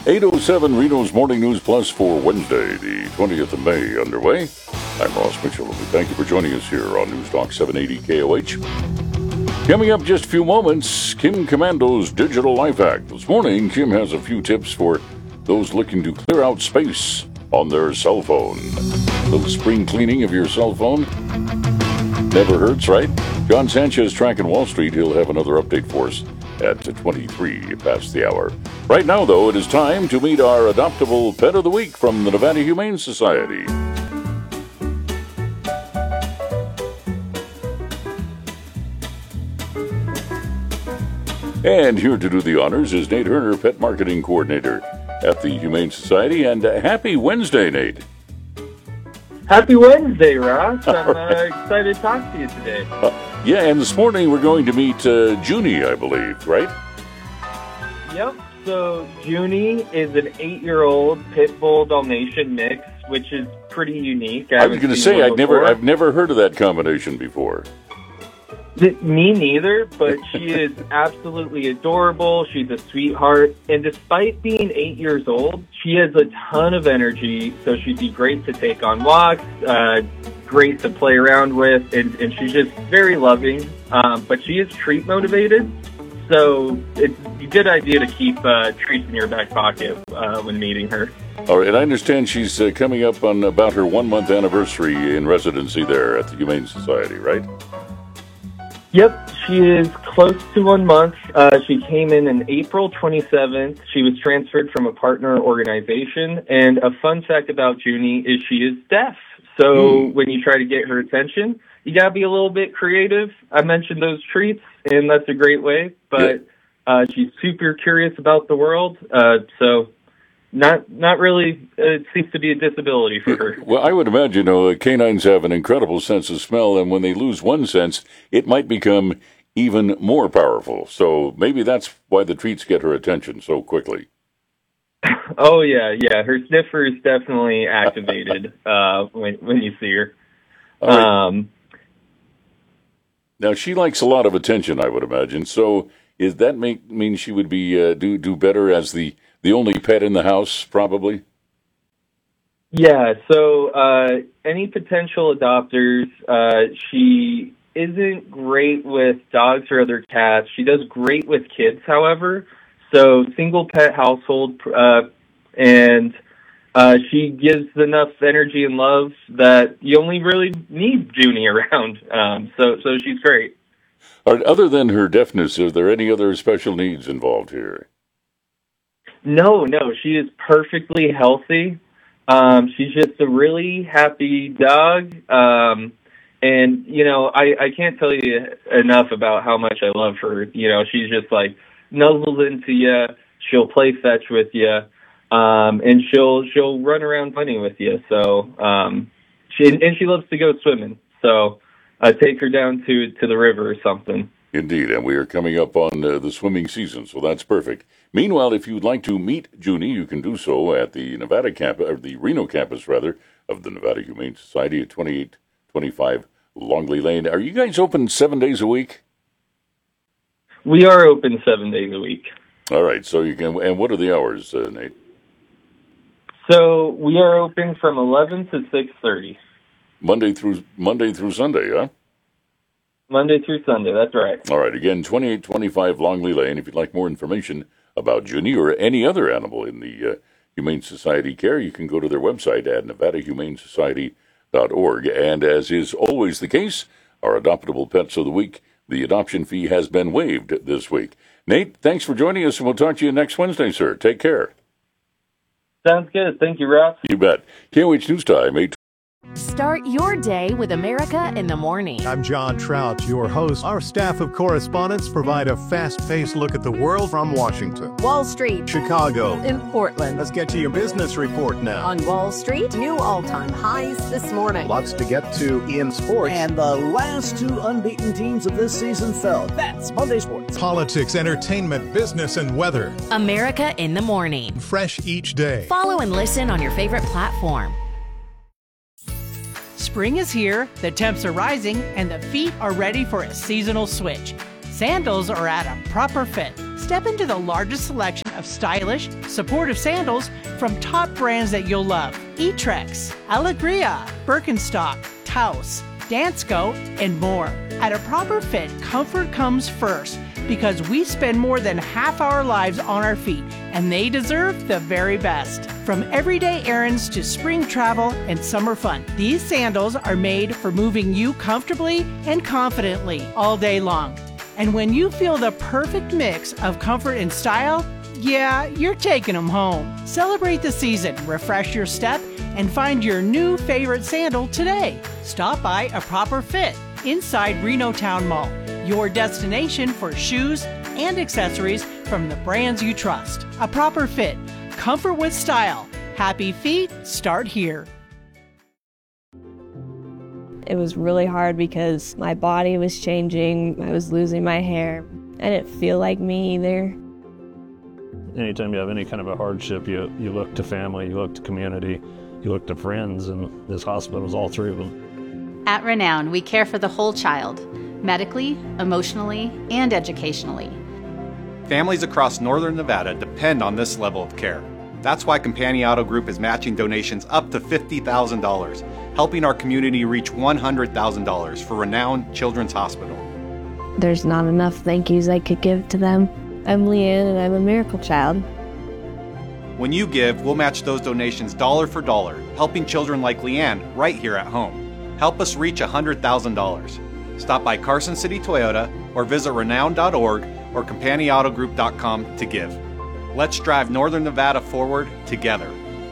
8:07 Reno's Morning News Plus for Wednesday, the 20th of May, underway. I'm Ross Mitchell, and we thank you for joining us here on News Talk 780 KOH. Coming up just a few moments, Kim Komando's Digital Life Hack. This morning, Kim has a few tips for those looking to clear out space on their cell phone. A little spring cleaning of your cell phone never hurts, right? John Sanchez tracking Wall Street. He'll have another update for us at 23 past the hour. Right now, though, it is time to meet our adoptable pet of the week from the Nevada Humane Society. And here to do the honors is Nate Herner, Pet Marketing Coordinator at the Humane Society. And happy Wednesday, Nate. Happy Wednesday, Ross. I'm excited to talk to you today. Yeah, and this morning we're going to meet Junie, I believe, right? Yep. So Junie is an 8-year-old Pit Bull Dalmatian mix, which is pretty unique. I was going to say I've never heard of that combination before. Me neither, but she is absolutely adorable. She's a sweetheart, and despite being 8 years old, she has a ton of energy. So she'd be great to take on walks, great to play around with, and she's just very loving. But she is treat motivated, so it's a good idea to keep treats in your back pocket when meeting her. All right, I understand she's coming up on about her 1-month anniversary in residency there at the Humane Society, right? Yep, she is close to 1 month. She came in April 27th. She was transferred from a partner organization. And a fun fact about Junie is she is deaf. So when you try to get her attention, you got to be a little bit creative. I mentioned those treats, and that's a great way. But she's super curious about the world. So not really, it seems to be a disability for her. Well, I would imagine, canines have an incredible sense of smell, and when they lose one sense, it might become even more powerful. So maybe that's why the treats get her attention so quickly. Oh, yeah. Her sniffer is definitely activated when you see her. Right. Now, she likes a lot of attention, I would imagine. So does that mean she would be do better as the only pet in the house, probably? Yeah, so any potential adopters, she isn't great with dogs or other cats. She does great with kids, however. So single pet household, and she gives enough energy and love that you only really need Junie around. So she's great. All right, other than her deafness, are there any other special needs involved here? No, she is perfectly healthy. She's just a really happy dog. And, I can't tell you enough about how much I love her. She's just like nuzzles into you. She'll play fetch with you. And she'll run around plenty with you. So, she loves to go swimming. So take her down to the river or something. Indeed, and we are coming up on the swimming season, so that's perfect. Meanwhile, if you'd like to meet Junie, you can do so at the the Reno campus, of the Nevada Humane Society at 2825 Longley Lane. Are you guys open 7 days a week? We are open 7 days a week. All right, so you can. And what are the hours, Nate? So we are open from 11 to 6:30. Monday through Sunday, huh? Monday through Sunday, that's right. All right, again, 2825 Longley Lane. If you'd like more information about Junie or any other animal in the Humane Society care, you can go to their website at nevadahumanesociety.org. And as is always the case, our adoptable pets of the week, the adoption fee has been waived this week. Nate, thanks for joining us, and we'll talk to you next Wednesday, sir. Take care. Sounds good. Thank you, Ross. You bet. KOH News Time, 8. Start your day with America in the Morning. I'm John Trout, your host. Our staff of correspondents provide a fast-paced look at the world from Washington, Wall Street, Chicago, in Portland. Let's get to your business report now. On Wall Street, new all-time highs this morning. Lots to get to in sports. And the last two unbeaten teams of this season fell. That's Monday Sports. Politics, entertainment, business, and weather. America in the Morning. Fresh each day. Follow and listen on your favorite platform. Spring is here, the temps are rising, and the feet are ready for a seasonal switch. Sandals are at a proper fit. Step into the largest selection of stylish, supportive sandals from top brands that you'll love. Etrex, Alegria, Birkenstock, Taos, Dansko, and more. At a proper fit, comfort comes first because we spend more than half our lives on our feet, and they deserve the very best. From everyday errands to spring travel and summer fun, these sandals are made for moving you comfortably and confidently all day long. And when you feel the perfect mix of comfort and style, yeah, you're taking them home. Celebrate the season, refresh your step, and find your new favorite sandal today. Stop by A Proper Fit inside Reno Town Mall, your destination for shoes and accessories from the brands you trust. A Proper Fit, comfort with style. Happy feet start here. It was really hard because my body was changing. I was losing my hair. I didn't feel like me either. Anytime you have any kind of a hardship, you look to family, you look to community, you look to friends, and this hospital is all three of them. At Renown, we care for the whole child, medically, emotionally, and educationally. Families across northern Nevada depend on this level of care. That's why Companion Auto Group is matching donations up to $50,000, helping our community reach $100,000 for Renown Children's Hospital. There's not enough thank yous I could give to them. I'm Leanne and I'm a miracle child. When you give, we'll match those donations dollar for dollar, helping children like Leanne right here at home. Help us reach $100,000. Stop by Carson City Toyota or visit renown.org or CompanionAutoGroup.com to give. Let's drive Northern Nevada forward together.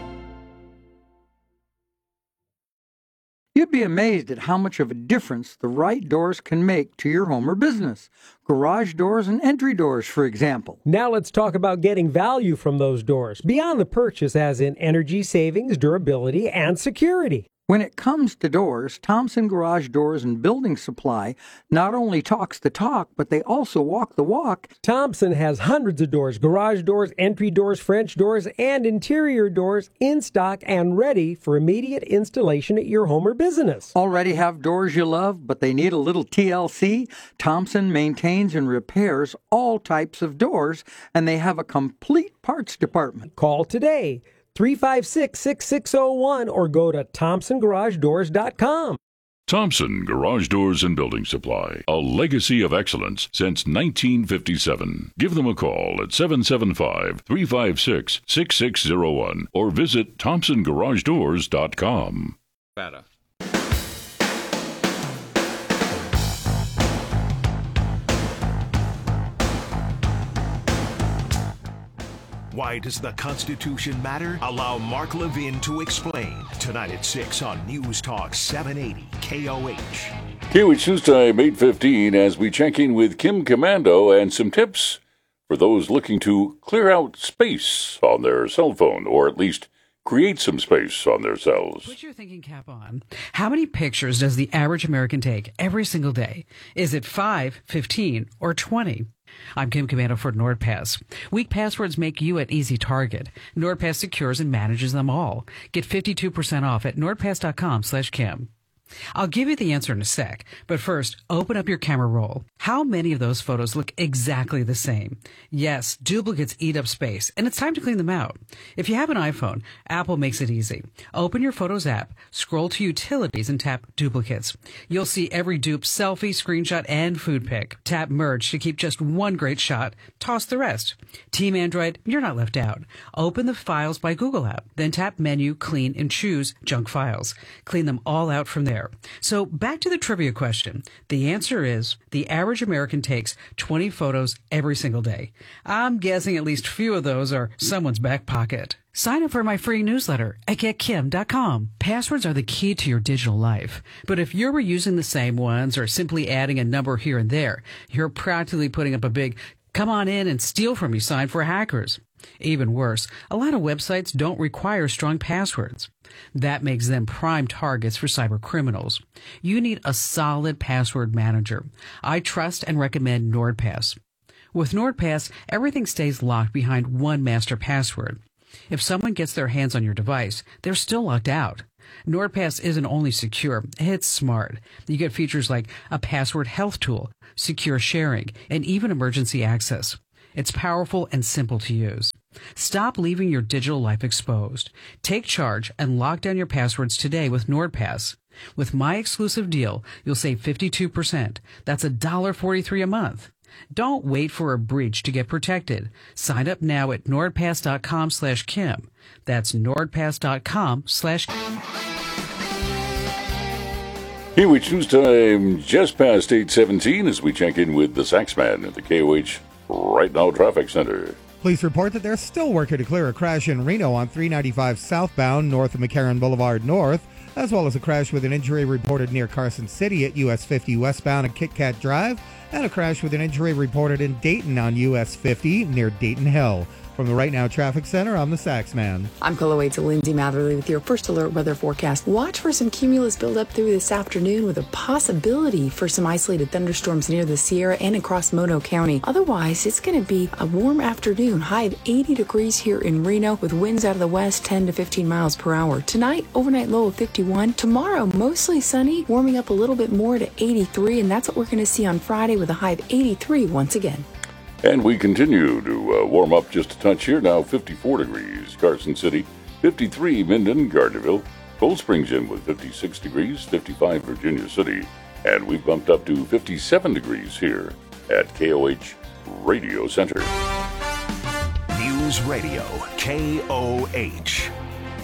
You'd be amazed at how much of a difference the right doors can make to your home or business. Garage doors and entry doors, for example. Now let's talk about getting value from those doors, beyond the purchase as in energy savings, durability, and security. When it comes to doors, Thompson Garage Doors and Building Supply not only talks the talk, but they also walk the walk. Thompson has hundreds of doors, garage doors, entry doors, French doors, and interior doors in stock and ready for immediate installation at your home or business. Already have doors you love, but they need a little TLC? Thompson maintains and repairs all types of doors, and they have a complete parts department. Call today. 356-6601 or go to ThompsonGarageDoors.com. Thompson Garage Doors and Building Supply, a legacy of excellence since 1957. Give them a call at 775-356-6601 or visit ThompsonGarageDoors.com. Why does the Constitution matter? Allow Mark Levin to explain. Tonight at 6 on News Talk 780 KOH. KOH News Time 8:15 as we check in with Kim Komando and some tips for those looking to clear out space on their cell phone, or at least create some space on their cells. Put your thinking cap on. How many pictures does the average American take every single day? Is it 5, 15, or 20? I'm Kim Komando for NordPass. Weak passwords make you an easy target. NordPass secures and manages them all. Get 52% off at nordpass.com/Kim. I'll give you the answer in a sec, but first, open up your camera roll. How many of those photos look exactly the same? Yes, duplicates eat up space, and it's time to clean them out. If you have an iPhone, Apple makes it easy. Open your Photos app, scroll to Utilities, and tap Duplicates. You'll see every dupe, selfie, screenshot, and food pic. Tap Merge to keep just one great shot. Toss the rest. Team Android, you're not left out. Open the Files by Google app, then tap Menu, Clean, and choose Junk Files. Clean them all out from there. So back to the trivia question. The answer is the average American takes 20 photos every single day. I'm guessing at least a few of those are someone's back pocket. Sign up for my free newsletter at getkim.com. Passwords are the key to your digital life. But if you're reusing the same ones or simply adding a number here and there, you're practically putting up a big "come on in and steal from me" sign for hackers. Even worse, a lot of websites don't require strong passwords. That makes them prime targets for cyber criminals. You need a solid password manager. I trust and recommend NordPass. With NordPass, everything stays locked behind one master password. If someone gets their hands on your device, they're still locked out. NordPass isn't only secure, it's smart. You get features like a password health tool, secure sharing, and even emergency access. It's powerful and simple to use. Stop leaving your digital life exposed. Take charge and lock down your passwords today with NordPass. With my exclusive deal, you'll save 52%. That's $1.43 a month. Don't wait for a breach to get protected. Sign up now at nordpass.com/Kim. That's nordpass.com/Kim. KOH News Time, just past 8:17 as we check in with the Saxman at the KOH Right Now Traffic Center. Police report that they're still working to clear a crash in Reno on 395 southbound north of McCarran Boulevard North, as well as a crash with an injury reported near Carson City at US 50 westbound at Kit Kat Drive, and a crash with an injury reported in Dayton on US 50 near Dayton Hill. From the Right Now Traffic Center, I'm the Saxman. I'm KOH Lindsay Matherly with your first alert weather forecast. Watch for some cumulus buildup through this afternoon with a possibility for some isolated thunderstorms near the Sierra and across Mono County. Otherwise, it's going to be a warm afternoon, high of 80 degrees here in Reno with winds out of the west 10 to 15 miles per hour. Tonight, overnight low of 51. Tomorrow, mostly sunny, warming up a little bit more to 83, and that's what we're going to see on Friday with a high of 83 once again. And we continue to warm up just a touch here. Now 54 degrees, Carson City, 53, Minden, Gardnerville, Cold Springs in with 56 degrees, 55, Virginia City, and we've bumped up to 57 degrees here at KOH Radio Center. News Radio, KOH.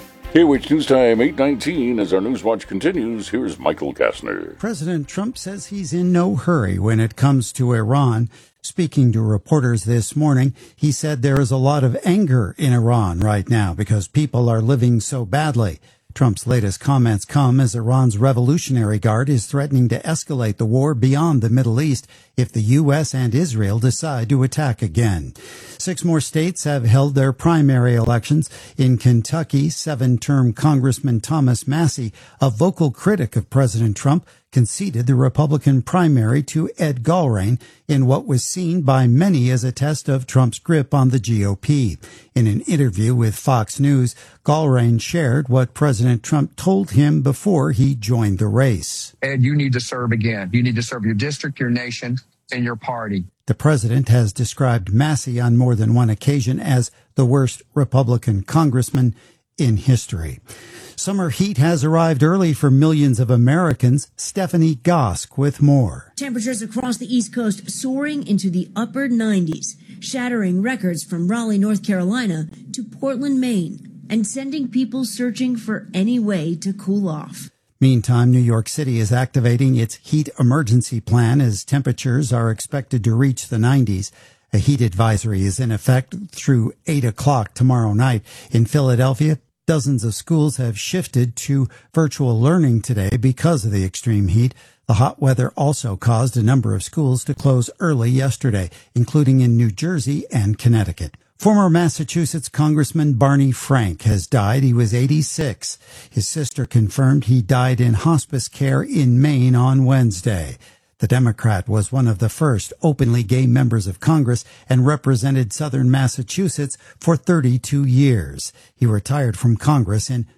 KOH News Time, 8:19. As our News Watch continues, here's Michael Kastner. President Trump says he's in no hurry when it comes to Iran. Speaking to reporters this morning, he said there is a lot of anger in Iran right now because people are living so badly. Trump's latest comments come as Iran's Revolutionary Guard is threatening to escalate the war beyond the Middle East if the U.S. and Israel decide to attack again. 6 more states have held their primary elections. In Kentucky, 7-term Congressman Thomas Massie, a vocal critic of President Trump, conceded the Republican primary to Ed Gallrein in what was seen by many as a test of Trump's grip on the GOP. In an interview with Fox News, Gallrein shared what President Trump told him before he joined the race. Ed, you need to serve again. You need to serve your district, your nation, and your party. The president has described Massie on more than one occasion as the worst Republican congressman in history. Summer heat has arrived early for millions of Americans. Stephanie Gosk with more. Temperatures across the East Coast soaring into the upper 90s, shattering records from Raleigh, North Carolina to Portland, Maine, and sending people searching for any way to cool off. Meantime, New York City is activating its heat emergency plan as temperatures are expected to reach the 90s. A heat advisory is in effect through 8 o'clock tomorrow night. In Philadelphia, dozens of schools have shifted to virtual learning today because of the extreme heat. The hot weather also caused a number of schools to close early yesterday, including in New Jersey and Connecticut. Former Massachusetts Congressman Barney Frank has died. He was 86. His sister confirmed he died in hospice care in Maine on Wednesday. The Democrat was one of the first openly gay members of Congress and represented southern Massachusetts for 32 years. He retired from Congress in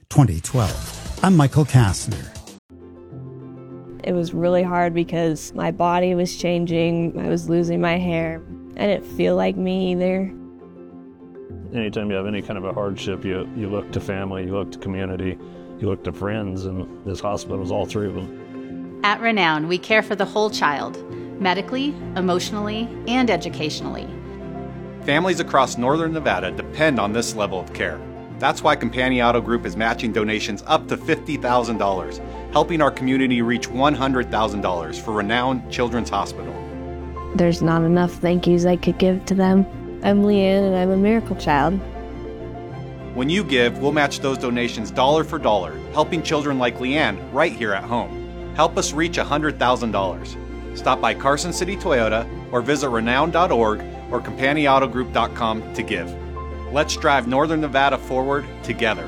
2012. I'm Michael Kastner. It was really hard because my body was changing. I was losing my hair. I didn't feel like me either. Anytime you have any kind of a hardship, you look to family, you look to community, you look to friends, and this hospital is all 3 of them. At Renown, we care for the whole child, medically, emotionally, and educationally. Families across northern Nevada depend on this level of care. That's why Companion Auto Group is matching donations up to $50,000, helping our community reach $100,000 for Renown Children's Hospital. There's not enough thank yous I could give to them. I'm Leanne and I'm a miracle child. When you give, we'll match those donations dollar for dollar, helping children like Leanne right here at home. Help us reach $100,000. Stop by Carson City Toyota or visit renown.org or CompanionAutoGroup.com to give. Let's drive Northern Nevada forward together.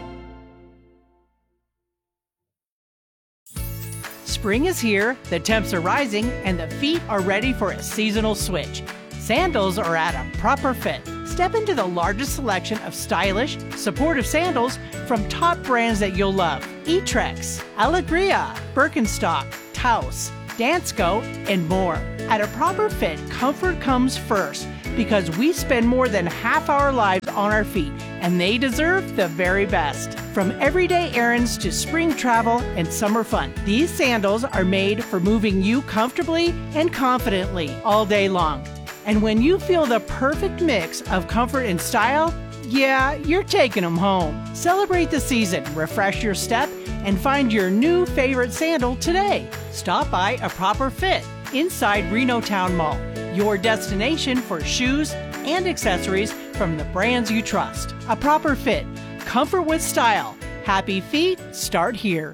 Spring is here, the temps are rising, and the feet are ready for a seasonal switch. Sandals are at a proper fit. Step into the largest selection of stylish, supportive sandals from top brands that you'll love. Etrex, Alegria, Birkenstock, Taos, Dansko, and more. At a proper fit, comfort comes first. because we spend more than half our lives on our feet, and they deserve the very best. From everyday errands to spring travel and summer fun, these sandals are made for moving you comfortably and confidently all day long. And when you feel the perfect mix of comfort and style, yeah, you're taking them home. Celebrate the season, refresh your step, and find your new favorite sandal today. Stop by A Proper Fit inside Reno Town Mall, your destination for shoes and accessories from the brands you trust. A Proper Fit, comfort with style. Happy feet start here.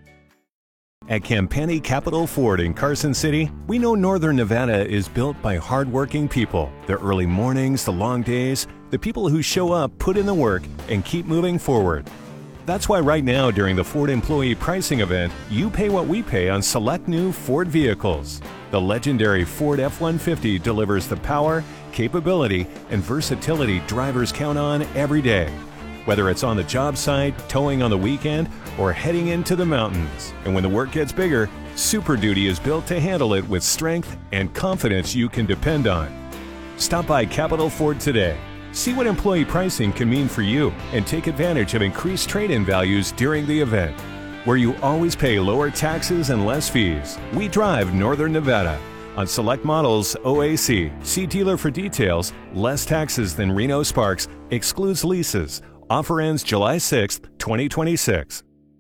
At Campani Capital Ford in Carson City, we know Northern Nevada is built by hardworking people. The early mornings, the long days, the people who show up, put in the work, and keep moving forward. That's why right now during the Ford Employee Pricing Event, you pay what we pay on select new Ford vehicles. The legendary Ford F-150 delivers the power, capability, and versatility drivers count on every day. Whether it's on the job site, towing on the weekend, or heading into the mountains. And when the work gets bigger, Super Duty is built to handle it with strength and confidence you can depend on. Stop by Capital Ford today. See what employee pricing can mean for you and take advantage of increased trade-in values during the event. Where you always pay lower taxes and less fees. We drive Northern Nevada. On select models, OAC. See dealer for details. Less taxes than Reno Sparks. Excludes leases. Offer ends July 6th, 2026.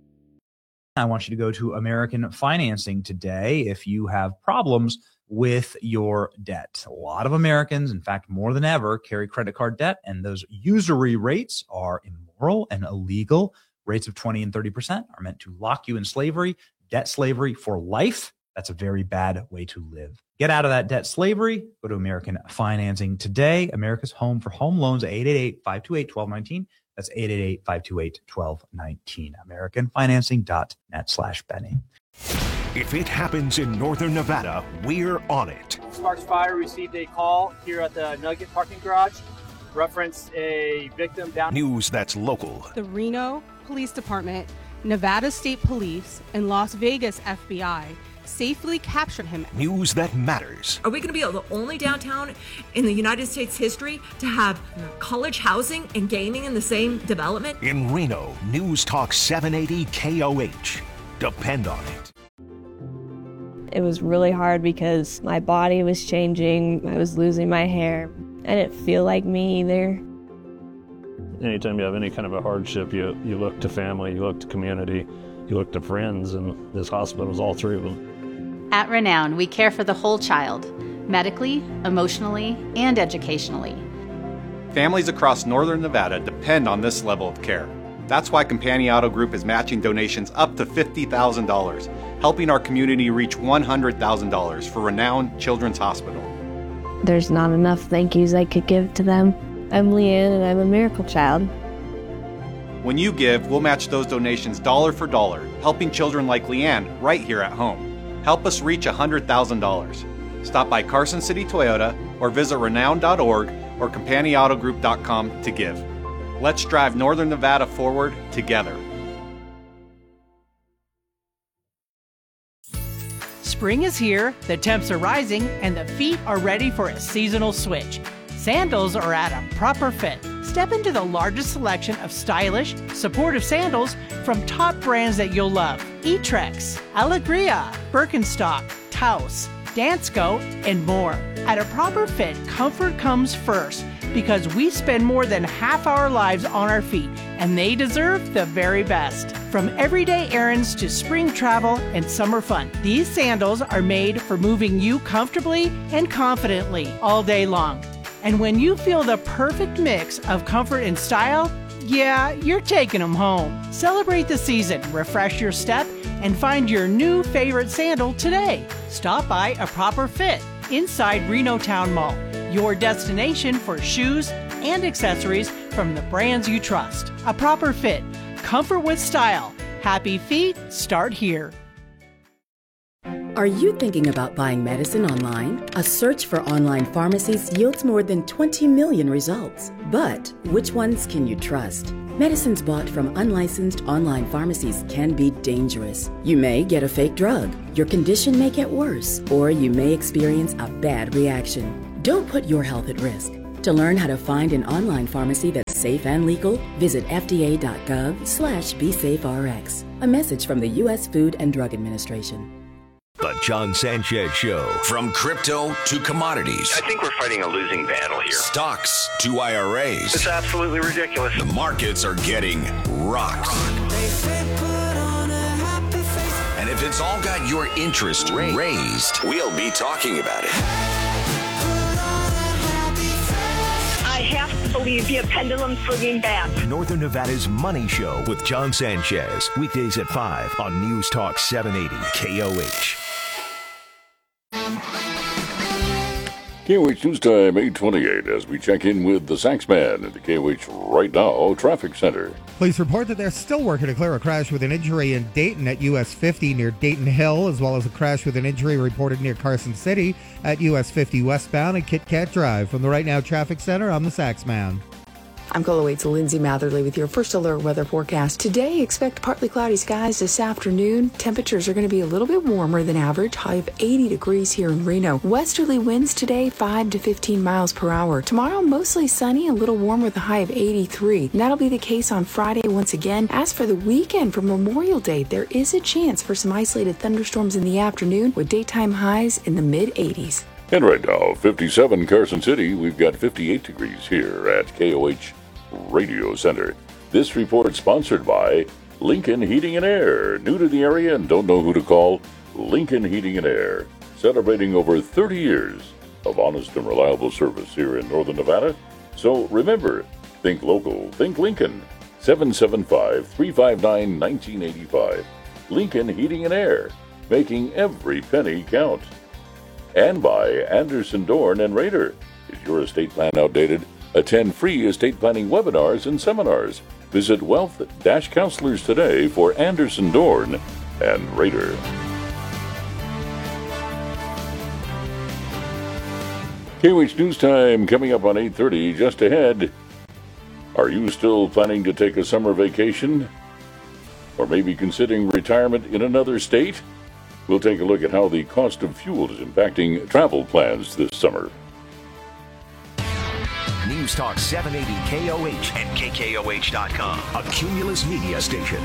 I want you to go to American Financing today if you have problems with your debt. A lot of Americans, in fact, more than ever, carry credit card debt, and those usury rates are immoral and illegal. Rates of 20 and 30% are meant to lock you in slavery, debt slavery for life. That's a very bad way to live. Get out of that debt slavery. Go to American Financing today. America's home for home loans, 888-528-1219. That's 888-528-1219. AmericanFinancing.net/Benny. If it happens in Northern Nevada, we're on it. Sparks Fire received a call here at the Nugget parking garage. Referenced a victim down. News that's local. The Reno Police Department, Nevada State Police, and Las Vegas FBI safely captured him. News that matters. Are we going to be the only downtown in the United States history to have college housing and gaming in the same development? In Reno, News Talk 780 KOH. Depend on it. It was really hard because my body was changing. I was losing my hair. I didn't feel like me either. Anytime you have any kind of a hardship, you look to family, you look to community, you look to friends, and this hospital is all three of them. At Renown, we care for the whole child, medically, emotionally, and educationally. Families across Northern Nevada depend on this level of care. That's why Campani Auto Group is matching donations up to $50,000, helping our community reach $100,000 for Renown Children's Hospital. There's not enough thank yous I could give to them. I'm Leanne and I'm a miracle child. When you give, we'll match those donations dollar for dollar, helping children like Leanne right here at home. Help us reach $100,000. Stop by Carson City Toyota or visit renown.org or CampaniAutoGroup.com to give. Let's drive Northern Nevada forward together. Spring is here, the temps are rising, and the feet are ready for a seasonal switch. Sandals are at a proper fit. Step into the largest selection of stylish, supportive sandals from top brands that you'll love. Etrex, Alegria, Birkenstock, Taos, Dansko, and more. At a proper fit, comfort comes first because we spend more than half our lives on our feet, and they deserve the very best. From everyday errands to spring travel and summer fun, these sandals are made for moving you comfortably and confidently all day long. And when you feel the perfect mix of comfort and style, yeah, you're taking them home. Celebrate the season, refresh your step, and find your new favorite sandal today. Stop by A Proper Fit inside Reno Town Mall, your destination for shoes and accessories from the brands you trust. A Proper Fit, comfort with style. Happy feet start here. Are you thinking about buying medicine online? A search for online pharmacies yields more than 20 million results. But which ones can you trust? Medicines bought from unlicensed online pharmacies can be dangerous. You may get a fake drug, your condition may get worse, or you may experience a bad reaction. Don't put your health at risk. To learn how to find an online pharmacy that's safe and legal, visit fda.gov/BeSafeRx. A message from the U.S. Food and Drug Administration. The John Sanchez Show. From crypto to commodities. I think we're fighting a losing battle here. Stocks to IRAs. It's absolutely ridiculous. The markets are getting rocked. And if it's all got your interest raised, we'll be talking about it. I have to believe the pendulum swinging back. Northern Nevada's Money Show with John Sanchez. Weekdays at 5 on News Talk 780 KOH. KOH News Time 8:28 as we check in with the Saxman at the KOH Right Now Traffic Center. Police report that they're still working to clear a crash with an injury in Dayton at US 50 near Dayton Hill, as well as a crash with an injury reported near Carson City at US 50 westbound and Kit Kat Drive. From the Right Now Traffic Center, I'm the Saxman. I'm KOH's Lindsay Matherly with your first alert weather forecast. Today, expect partly cloudy skies this afternoon. Temperatures are going to be a little bit warmer than average, high of 80 degrees here in Reno. Westerly winds today, 5 to 15 miles per hour. Tomorrow, mostly sunny, a little warm with a high of 83. And that'll be the case on Friday once again. As for the weekend, for Memorial Day, there is a chance for some isolated thunderstorms in the afternoon with daytime highs in the mid-80s. And right now, 57 Carson City. We've got 58 degrees here at KOH Radio Center. This report sponsored by Lincoln Heating and Air. New to the area and don't know who to call? Lincoln Heating and Air. Celebrating over 30 years of honest and reliable service here in Northern Nevada. So remember, think local, think Lincoln. 775-359-1985. Lincoln Heating and Air. Making every penny count. And by Anderson, Dorn and Rader. Is your estate plan outdated? Attend free estate planning webinars and seminars. Visit Wealth-Counselors today for Anderson, Dorn and Rader. KOH News Time coming up on 8:30. Just ahead, are you still planning to take a summer vacation? Or maybe considering retirement in another state? We'll take a look at how the cost of fuel is impacting travel plans this summer. News Talk 780 KOH and KKOH.com. A Cumulus Media station.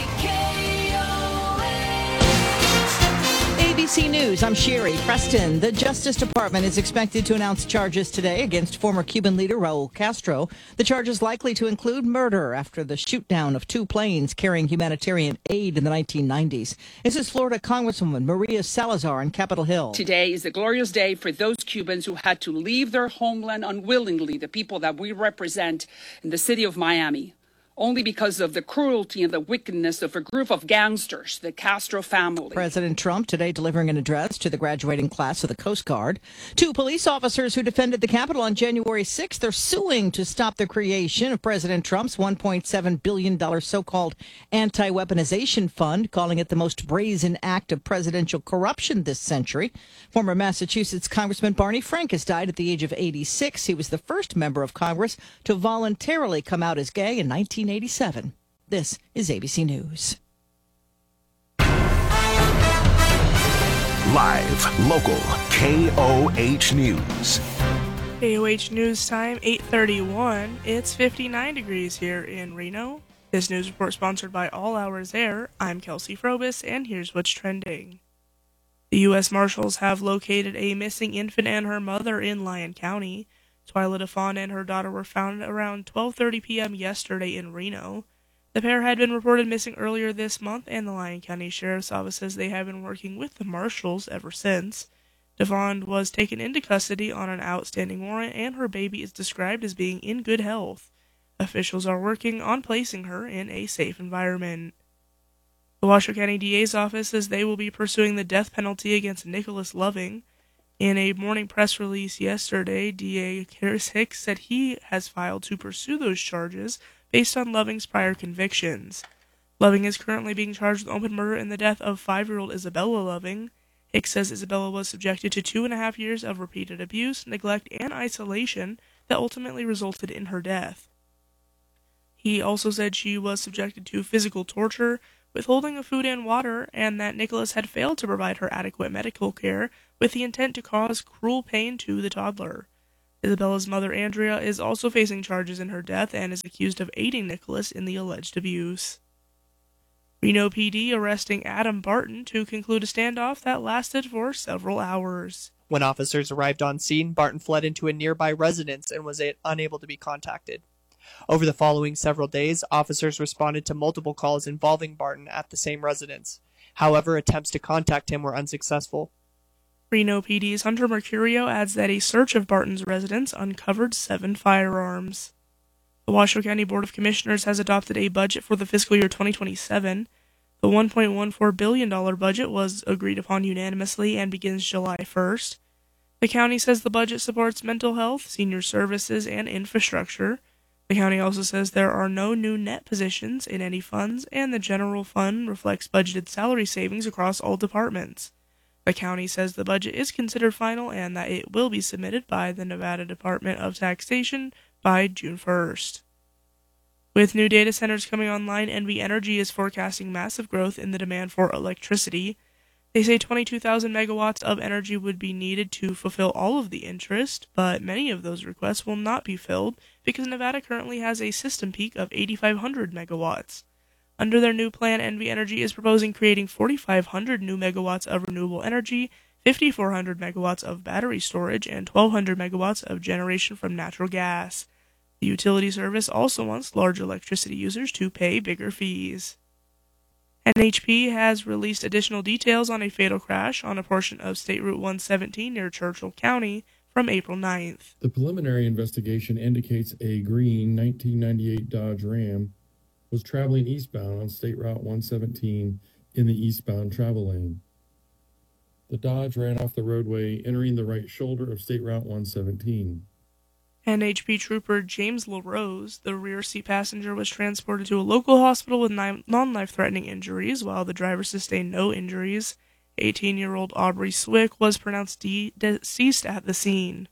ABC News, I'm Sherry Preston. The Justice Department is expected to announce charges today against former Cuban leader Raul Castro. The charge is likely to include murder after the shoot-down of 2 planes carrying humanitarian aid in the 1990s. This is Florida Congresswoman Maria Salazar on Capitol Hill. Today is a glorious day for those Cubans who had to leave their homeland unwillingly, the people that we represent in the city of Miami. Only because of the cruelty and the wickedness of a group of gangsters, the Castro family. President Trump today delivering an address to the graduating class of the Coast Guard. 2 police officers who defended the Capitol on January 6th, they're suing to stop the creation of President Trump's $1.7 billion so-called anti-weaponization fund, calling it the most brazen act of presidential corruption this century. Former Massachusetts Congressman Barney Frank has died at the age of 86. He was the first member of Congress to voluntarily come out as gay in 1987. This is ABC News. Live, local, KOH News. KOH News Time, 8:31. It's 59 degrees here in Reno. This news report sponsored by All Hours Air. I'm Kelsey Frobis, and here's what's trending. The U.S. Marshals have located a missing infant and her mother in Lyon County. Twyla DeFawn and her daughter were found around 12:30 p.m. yesterday in Reno. The pair had been reported missing earlier this month, and the Lyon County Sheriff's Office says they have been working with the Marshals ever since. DeFawn was taken into custody on an outstanding warrant, and her baby is described as being in good health. Officials are working on placing her in a safe environment. The Washoe County DA's office says they will be pursuing the death penalty against Nicholas Loving. In a morning press release yesterday, DA Harris Hicks said he has filed to pursue those charges based on Loving's prior convictions. Loving is currently being charged with open murder in the death of 5-year-old Isabella Loving. Hicks says Isabella was subjected to 2.5 years of repeated abuse, neglect, and isolation that ultimately resulted in her death. He also said she was subjected to physical torture, withholding of food and water, and that Nicholas had failed to provide her adequate medical care with the intent to cause cruel pain to the toddler. Isabella's mother, Andrea, is also facing charges in her death and is accused of aiding Nicholas in the alleged abuse. Reno PD arresting Adam Barton to conclude a standoff that lasted for several hours. When officers arrived on scene, Barton fled into a nearby residence and was unable to be contacted. Over the following several days, officers responded to multiple calls involving Barton at the same residence. However, attempts to contact him were unsuccessful. Reno PD's Hunter Mercurio adds that a search of Barton's residence uncovered 7 firearms. The Washoe County Board of Commissioners has adopted a budget for the fiscal year 2027. The $1.14 billion budget was agreed upon unanimously and begins July 1st. The county says the budget supports mental health, senior services, and infrastructure. The county also says there are no new net positions in any funds, and the general fund reflects budgeted salary savings across all departments. The county says the budget is considered final and that it will be submitted by the Nevada Department of Taxation by June 1st. With new data centers coming online, NV Energy is forecasting massive growth in the demand for electricity. They say 22,000 megawatts of energy would be needed to fulfill all of the interest, but many of those requests will not be filled because Nevada currently has a system peak of 8,500 megawatts. Under their new plan, NV Energy is proposing creating 4,500 new megawatts of renewable energy, 5,400 megawatts of battery storage, and 1,200 megawatts of generation from natural gas. The utility service also wants large electricity users to pay bigger fees. NHP has released additional details on a fatal crash on a portion of State Route 117 near Churchill County from April 9th. The preliminary investigation indicates a green 1998 Dodge Ram was traveling eastbound on State Route 117 in the eastbound travel lane. The Dodge ran off the roadway, entering the right shoulder of State Route 117. NHP Trooper James LaRose, the rear seat passenger, was transported to a local hospital with non-life-threatening injuries, while the driver sustained no injuries. 18-year-old Aubrey Swick was pronounced deceased at the scene.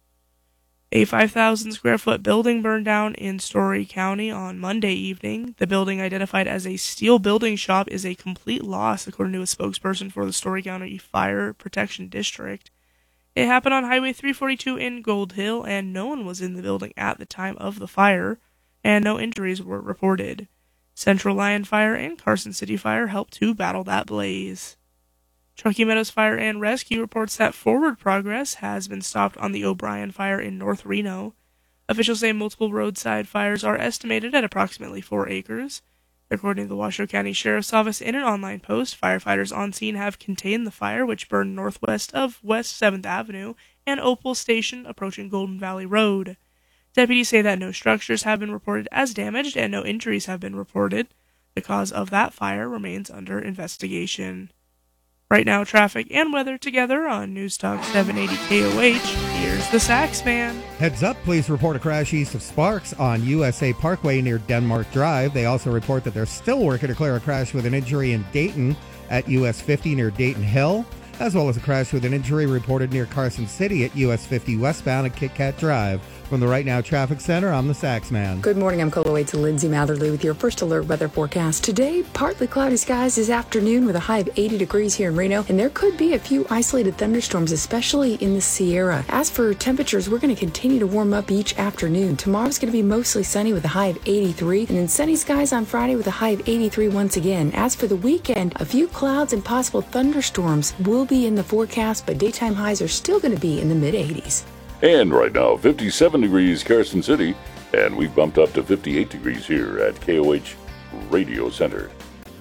A 5,000-square-foot building burned down in Story County on Monday evening. The building, identified as a steel building shop, is a complete loss, according to a spokesperson for the Story County Fire Protection District. It happened on Highway 342 in Gold Hill, and no one was in the building at the time of the fire, and no injuries were reported. Central Lyon Fire and Carson City Fire helped to battle that blaze. Truckee Meadows Fire and Rescue reports that forward progress has been stopped on the O'Brien Fire in North Reno. Officials say multiple roadside fires are estimated at approximately 4 acres. According to the Washoe County Sheriff's Office in an online post, firefighters on scene have contained the fire, which burned northwest of West 7th Avenue and Opal Station approaching Golden Valley Road. Deputies say that no structures have been reported as damaged and no injuries have been reported. The cause of that fire remains under investigation. Right now, traffic and weather together on News Talk 780 KOH. Here's the Sax Man. Heads up, police report a crash east of Sparks on USA Parkway near Denmark Drive. They also report that they're still working to clear a crash with an injury in Dayton at US 50 near Dayton Hill, as well as a crash with an injury reported near Carson City at US 50 westbound at Kit Kat Drive. From the Right Now Traffic Center, I'm the Sax Man. Good morning, I'm KOH Lindsay Matherly with your first alert weather forecast. Today, partly cloudy skies this afternoon with a high of 80 degrees here in Reno, and there could be a few isolated thunderstorms, especially in the Sierra. As for temperatures, we're going to continue to warm up each afternoon. Tomorrow's going to be mostly sunny with a high of 83, and then sunny skies on Friday with a high of 83 once again. As for the weekend, a few clouds and possible thunderstorms will be in the forecast, but daytime highs are still going to be in the mid-80s. And right now, 57 degrees Carson City, and we've bumped up to 58 degrees here at KOH Radio Center.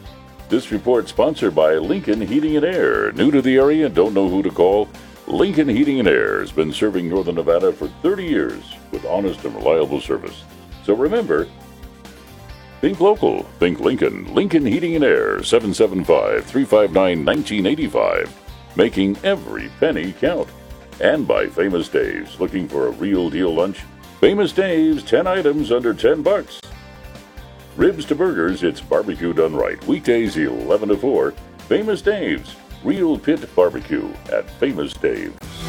This report sponsored by Lincoln Heating and Air. New to the area, don't know who to call? Lincoln Heating and Air has been serving Northern Nevada for 30 years with honest and reliable service. So remember, think local, think Lincoln. Lincoln Heating and Air, 775-359-1985, making every penny count. And by Famous Dave's, looking for a real deal lunch? Famous Dave's, 10 items under $10. Ribs to burgers, it's barbecue done right. Weekdays 11 to 4. Famous Dave's, real pit barbecue at Famous Dave's.